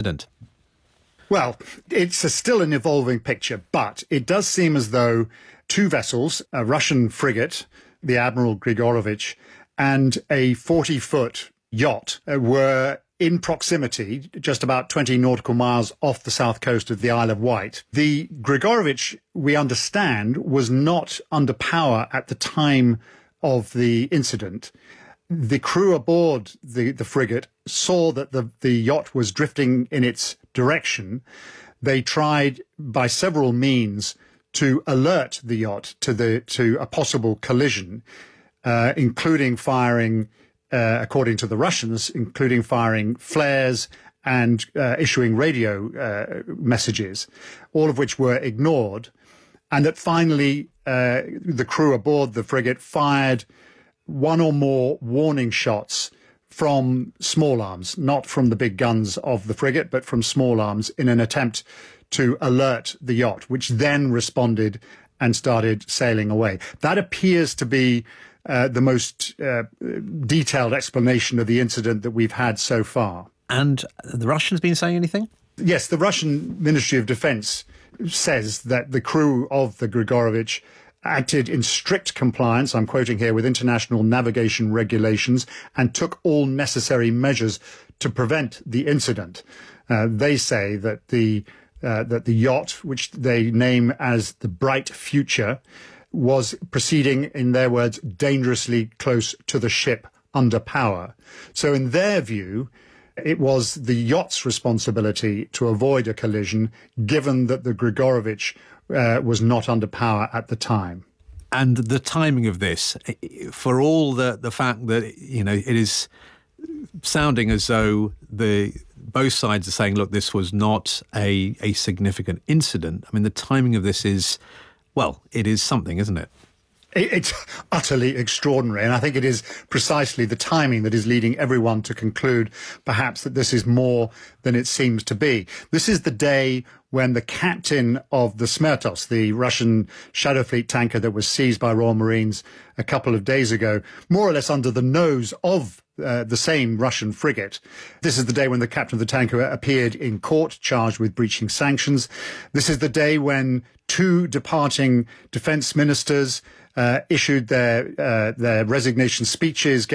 incident? Well, it's still an evolving picture, but it does seem as though two vessels, a Russian frigate, the Admiral Grigorovich, and a 40-foot yacht were in proximity, just about 20 nautical miles off the south coast of the Isle of Wight. The Grigorovich, we understand, was not under power at the time of the incident. The crew aboard the frigate saw that the yacht was drifting in its direction. They tried by several means to alert the yacht to a possible collision, including firing, according to the Russians, including firing flares and issuing radio messages, all of which were ignored. And that finally the crew aboard the frigate fired one or more warning shots from small arms, not from the big guns of the frigate, but from small arms, in an attempt to alert the yacht, which then responded and started sailing away. That appears to be the most detailed explanation of the incident that we've had so far. And the Russians been saying anything? Yes, the Russian Ministry of Defense says that the crew of the Grigorovich acted in strict compliance, I'm quoting here, with international navigation regulations and took all necessary measures to prevent the incident. They say that the yacht, which they name as the Bright Future, was proceeding, in their words, dangerously close to the ship under power. So in their view, it was the yacht's responsibility to avoid a collision, given that the Grigorovich was not under power at the time. And the timing of this, for all the fact that, you know, it is sounding as though both sides are saying, look, this was not a significant incident. I mean, the timing of this is, well, it is something, isn't it? It's utterly extraordinary, and I think it is precisely the timing that is leading everyone to conclude perhaps that this is more than it seems to be. This is the day when the captain of the Smertos, the Russian Shadow Fleet tanker that was seized by Royal Marines a couple of days ago, more or less under the nose of the same Russian frigate. This is the day when the captain of the tanker appeared in court, charged with breaching sanctions. This is the day when two departing defense ministers issued their resignation speeches,